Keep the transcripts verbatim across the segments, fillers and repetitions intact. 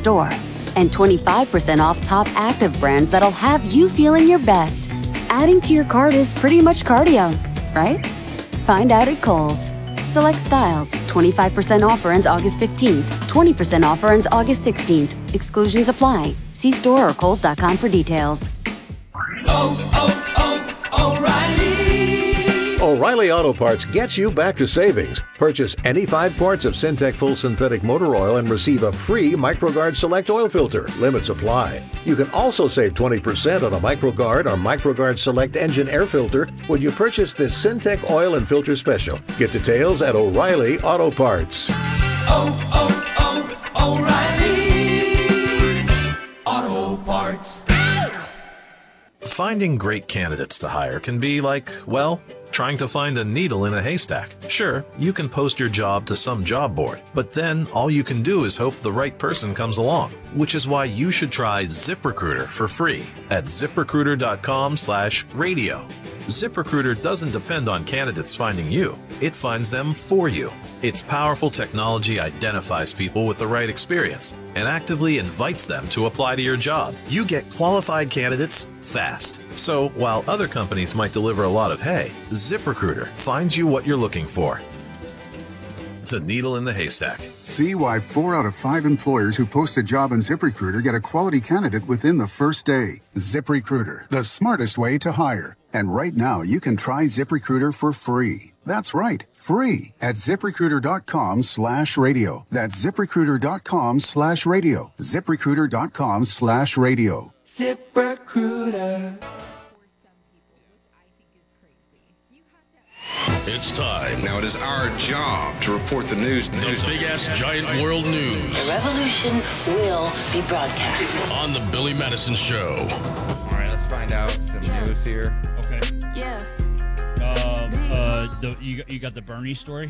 store. And twenty-five percent off top active brands that'll have you feeling your best. Adding to your cart is pretty much cardio, right? Find out at Kohl's. Select styles, twenty-five percent offer ends August fifteenth, twenty percent offer ends August sixteenth. Exclusions apply. See store or kohls dot com for details. Oh, oh, oh, O'Reilly! O'Reilly Auto Parts gets you back to savings. Purchase any five quarts of Syntec Full Synthetic Motor Oil and receive a free MicroGuard Select Oil Filter. Limits apply. You can also save twenty percent on a MicroGuard or MicroGuard Select Engine Air Filter when you purchase this Syntec Oil and Filter Special. Get details at O'Reilly Auto Parts. Oh, oh, oh, O'Reilly Auto Parts. Finding great candidates to hire can be like, well, trying to find a needle in a haystack. Sure, you can post your job to some job board, but then all you can do is hope the right person comes along, which is why you should try ZipRecruiter for free at ZipRecruiter.com slash radio. ZipRecruiter doesn't depend on candidates finding you. It finds them for you. Its powerful technology identifies people with the right experience and actively invites them to apply to your job. You get qualified candidates fast. So while other companies might deliver a lot of hay, ZipRecruiter finds you what you're looking for. The needle in the haystack. See why four out of five employers who post a job on ZipRecruiter get a quality candidate within the first day. ZipRecruiter, the smartest way to hire. And right now, you can try ZipRecruiter for free. That's right, free at ZipRecruiter.com slash radio. That's ZipRecruiter.com slash radio. ZipRecruiter.com slash radio. ZipRecruiter. It's time. Now it is our job to report the news. The big-ass giant world news. The revolution will be broadcast. On the Billy Madison Show. All right, let's find out some news here. Okay. Yeah. Um, uh, the, you, you got the Bernie story?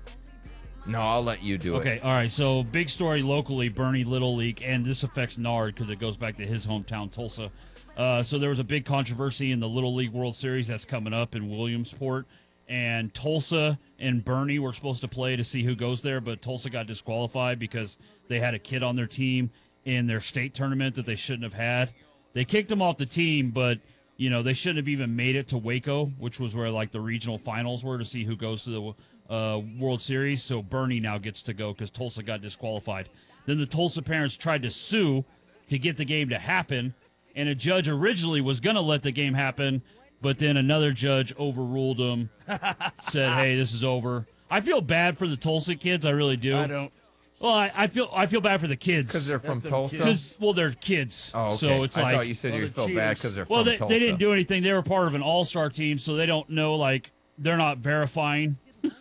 No, I'll let you do okay, it. Okay, all right. So, big story locally, Bernie Little League, and this affects Nard because it goes back to his hometown, Tulsa. Uh, so, there was a big controversy in the Little League World Series that's coming up in Williamsport. And Tulsa and Bernie were supposed to play to see who goes there, but Tulsa got disqualified because they had a kid on their team in their state tournament that they shouldn't have had. They kicked him off the team, but, you know, they shouldn't have even made it to Waco, which was where, like, the regional finals were to see who goes to the uh, World Series. So Bernie now gets to go because Tulsa got disqualified. Then the Tulsa parents tried to sue to get the game to happen, and a judge originally was going to let the game happen, but then another judge overruled them, said, hey, this is over. I feel bad for the Tulsa kids. I really do. I don't. Well, I, I feel I feel bad for the kids. Because they're from That's Tulsa? Because, well, they're kids. Oh, okay. So it's I like, thought you said well, you the felt bad cheaters. because they're well, from they, Tulsa. they didn't do anything. They were part of an all-star team, so they don't know, like, they're not verifying,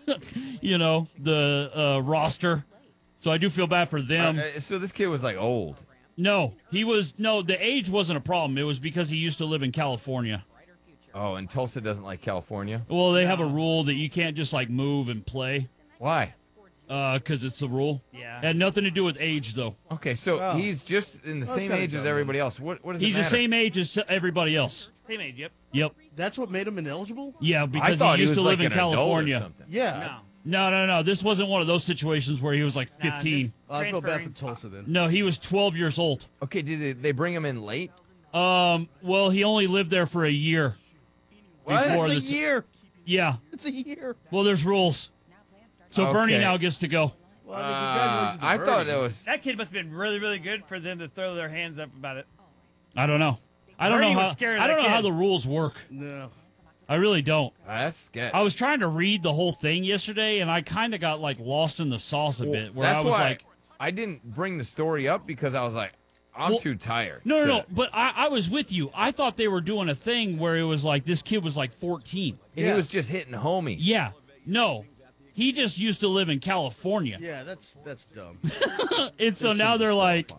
you know, the uh, roster. So I do feel bad for them. Uh, so this kid was, like, old. No, he was, no, the age wasn't a problem. It was because he used to live in California. Oh, and Tulsa doesn't like California? Well, they have a rule that you can't just, like, move and play. Why? Because uh, it's the rule. Yeah. It had nothing to do with age, though. Okay, so Oh. he's just in the Well, same that's age kinda as dumb, everybody else. What, what does He's it the matter? same age as everybody else. Same age, yep. Yep. That's what made him ineligible? Yeah, I because thought he used was to like live in an adult or California. something. Yeah. No, no, no. This wasn't one of those situations where he was like fifteen. Well, I feel bad for Tulsa then. No, he was twelve years old. Okay, did they, they bring him in late? Um, well, he only lived there for a year. What? before It's a the- year. Yeah. It's a year. Well, there's rules. So Bernie Okay. now gets to go. Well, I mean, Uh, congratulations to I Bernie. thought that was... That kid must have been really, really good for them to throw their hands up about it. I don't know. I don't Bernie know was how. scared of I don't that know how kid. the rules work. No. I really don't. That's sketch. I was trying to read the whole thing yesterday, and I kind of got like lost in the sauce a bit. Where That's I was why like, I didn't bring the story up because I was like, I'm Well, too tired. no, no, to- no. But I, I was with you. I thought they were doing a thing where it was like this kid was like fourteen. And Yeah. he was just hitting homies. Yeah. No. He just used to live in California. Yeah, that's that's dumb. And so now they're like,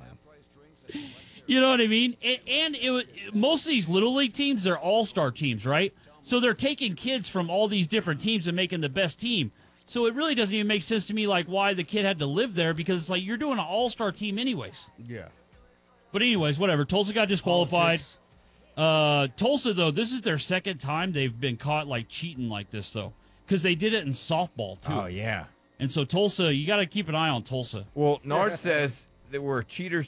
you know what I mean? And, and it was, most of these Little League teams, they're all-star teams, right? So they're taking kids from all these different teams and making the best team. So it really doesn't even make sense to me, like, why the kid had to live there, because it's like you're doing an all-star team anyways. Yeah. But anyways, whatever. Tulsa got disqualified. Politics. Uh, Tulsa, though, this is their second time they've been caught, like, cheating like this, though. Because they did it in softball, too. Oh, yeah. And so Tulsa, you got to keep an eye on Tulsa. Well, Nard says that we're cheaters